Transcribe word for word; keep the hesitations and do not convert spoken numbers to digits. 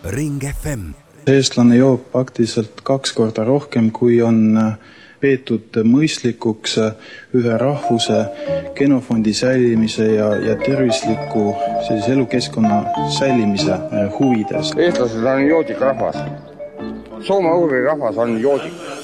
Ring F M. Eestlane joob praktiliselt kaks korda rohkem, kui on peetud mõistlikuks ühe rahvuse genofondi säilimise ja, ja tervisliku sellise elukeskkonna säilimise huvides. Eestlased on joodik rahvas. Soome-ugri rahvas on joodik.